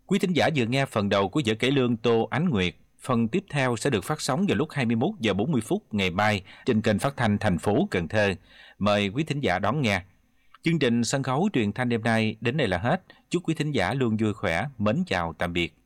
Quý thính giả vừa nghe phần đầu của vở cải lương Tô Ánh Nguyệt. Phần tiếp theo sẽ được phát sóng vào lúc 21 giờ 40 phút ngày mai trên kênh phát thanh thành phố Cần Thơ. Mời quý thính giả đón nghe. Chương trình sân khấu truyền thanh đêm nay đến đây là hết. Chúc quý thính giả luôn vui khỏe. Mến chào tạm biệt.